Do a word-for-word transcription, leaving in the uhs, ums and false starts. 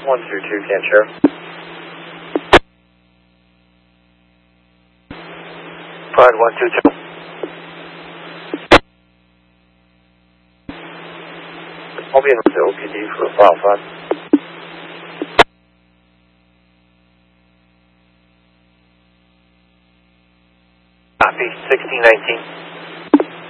one two two, can share. Pride one two two. I'll be in the O P D for file five. Copy, sixteen nineteen.